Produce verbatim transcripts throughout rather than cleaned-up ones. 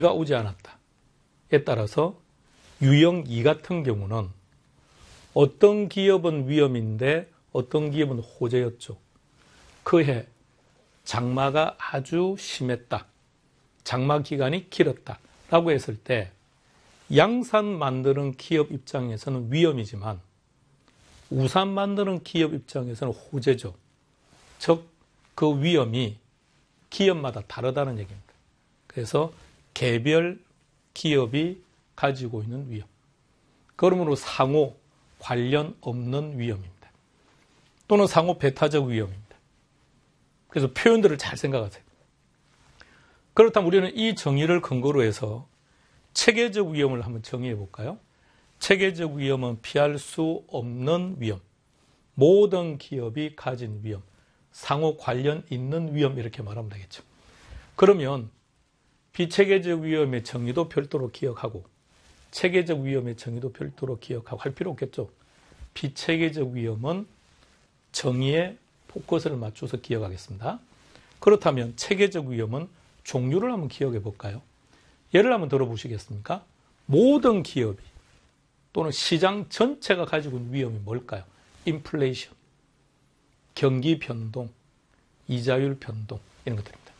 오지 않았다에 따라서 유형 이 같은 경우는 어떤 기업은 위험인데 어떤 기업은 호재였죠. 그해 장마가 아주 심했다. 장마 기간이 길었다. 라고 했을 때 양산 만드는 기업 입장에서는 위험이지만 우산 만드는 기업 입장에서는 호재죠. 즉, 그 위험이 기업마다 다르다는 얘기입니다. 그래서 개별 기업이 가지고 있는 위험. 그러므로 상호 관련 없는 위험입니다. 또는 상호 배타적 위험입니다. 그래서 표현들을 잘 생각하세요. 그렇다면 우리는 이 정의를 근거로 해서 체계적 위험을 한번 정의해 볼까요? 체계적 위험은 피할 수 없는 위험, 모든 기업이 가진 위험, 상호 관련 있는 위험 이렇게 말하면 되겠죠. 그러면 비체계적 위험의 정의도 별도로 기억하고 체계적 위험의 정의도 별도로 기억하고 할 필요 없겠죠. 비체계적 위험은 정의에 포커스를 맞춰서 기억하겠습니다. 그렇다면 체계적 위험은 종류를 한번 기억해 볼까요? 예를 한번 들어보시겠습니까? 모든 기업이 또는 시장 전체가 가지고 있는 위험이 뭘까요? 인플레이션, 경기 변동, 이자율 변동 이런 것들입니다.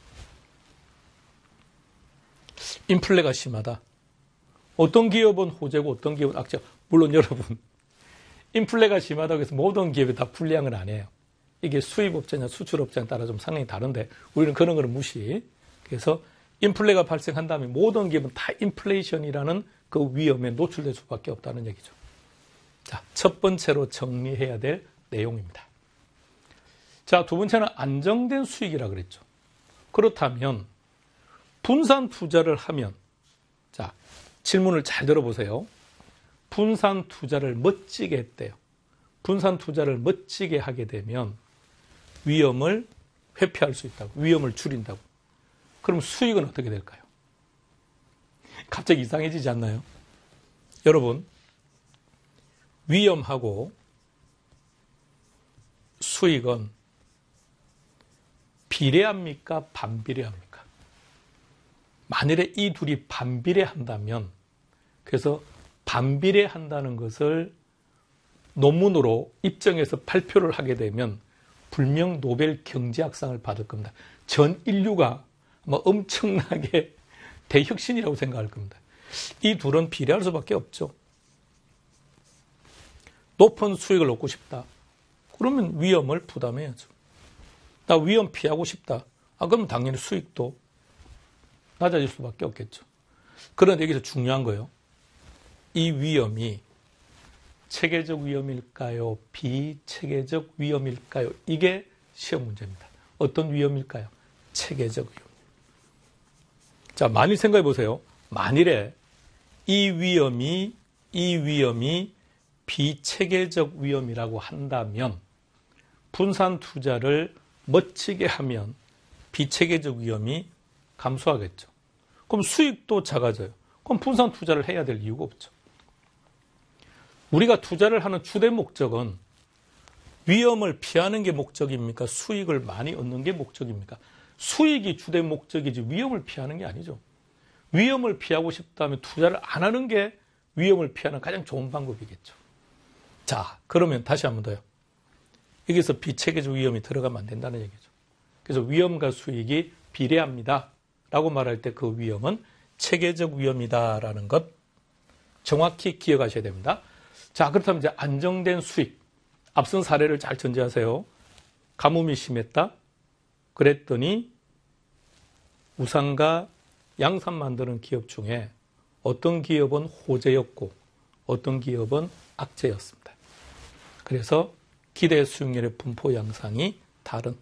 인플레가 심하다. 어떤 기업은 호재고 어떤 기업은 악재. 물론 여러분 인플레가 심하다고 해서 모든 기업이 다 불리한 안 해요. 이게 수입업체냐 수출업체에 따라 좀 상당히 다른데 우리는 그런 거는 무시. 그래서 인플레가 발생한다면 모든 기업은 다 인플레이션이라는 그 위험에 노출될 수밖에 없다는 얘기죠. 자, 첫 번째로 정리해야 될 내용입니다. 자, 두 번째는 안정된 수익이라 그랬죠. 그렇다면 분산 투자를 하면, 자, 질문을 잘 들어보세요. 분산 투자를 멋지게 했대요. 분산 투자를 멋지게 하게 되면 위험을 회피할 수 있다고, 위험을 줄인다고. 그럼 수익은 어떻게 될까요? 갑자기 이상해지지 않나요? 여러분, 위험하고 수익은 비례합니까? 반비례합니까? 만일에 이 둘이 반비례한다면, 그래서 반비례한다는 것을 논문으로 입증해서 발표를 하게 되면 불명 노벨 경제학상을 받을 겁니다. 전 인류가 아마 엄청나게 대혁신이라고 생각할 겁니다. 이 둘은 비례할 수밖에 없죠. 높은 수익을 얻고 싶다. 그러면 위험을 부담해야죠. 나 위험 피하고 싶다. 아, 그러면 당연히 수익도 낮아질 수밖에 없겠죠. 그런데 여기서 중요한 거예요. 이 위험이 체계적 위험일까요? 비체계적 위험일까요? 이게 시험 문제입니다. 어떤 위험일까요? 체계적 위험. 자, 만일 생각해 보세요. 만일에 이 위험이, 이 위험이 비체계적 위험이라고 한다면 분산 투자를 멋지게 하면 비체계적 위험이 감소하겠죠. 그럼 수익도 작아져요. 그럼 분산 투자를 해야 될 이유가 없죠. 우리가 투자를 하는 주된 목적은 위험을 피하는 게 목적입니까? 수익을 많이 얻는 게 목적입니까? 수익이 주된 목적이지 위험을 피하는 게 아니죠. 위험을 피하고 싶다면 투자를 안 하는 게 위험을 피하는 가장 좋은 방법이겠죠. 자, 그러면 다시 한 번 더요. 여기서 비체계적 위험이 들어가면 안 된다는 얘기죠. 그래서 위험과 수익이 비례합니다. 라고 말할 때 그 위험은 체계적 위험이다라는 것 정확히 기억하셔야 됩니다. 자, 그렇다면 이제 안정된 수익. 앞선 사례를 잘 전제하세요. 가뭄이 심했다. 그랬더니 우산과 양산 만드는 기업 중에 어떤 기업은 호재였고 어떤 기업은 악재였습니다. 그래서 기대 수익률의 분포 양상이 다른,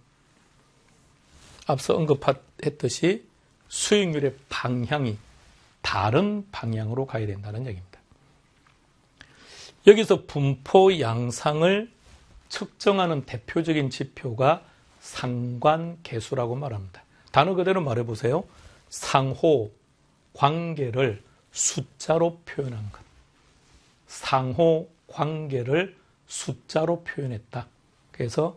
앞서 언급했듯이 수익률의 방향이 다른 방향으로 가야 된다는 얘기입니다. 여기서 분포 양상을 측정하는 대표적인 지표가 상관계수라고 말합니다. 단어 그대로 말해보세요. 상호 관계를 숫자로 표현한 것. 상호 관계를 숫자로 표현했다. 그래서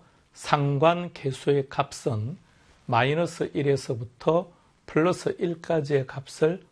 상관계수의 값은 마이너스 일에서부터 플러스 일까지의 값을